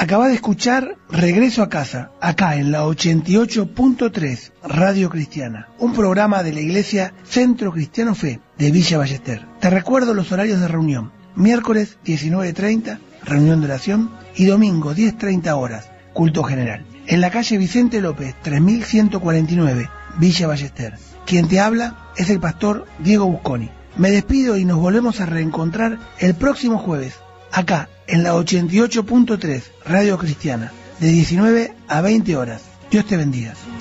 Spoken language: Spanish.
Acaba de escuchar Regreso a Casa, acá en la 88.3 Radio Cristiana, un programa de la Iglesia Centro Cristiano Fe de Villa Ballester. Te recuerdo los horarios de reunión: miércoles 19:30, reunión de oración, y domingo 10:30 horas, culto general. En la calle Vicente López, 3149, Villa Ballester. Quien te habla es el pastor Diego Busconi. Me despido y nos volvemos a reencontrar el próximo jueves, acá en la 88.3 Radio Cristiana, de 19 a 20 horas. Dios te bendiga.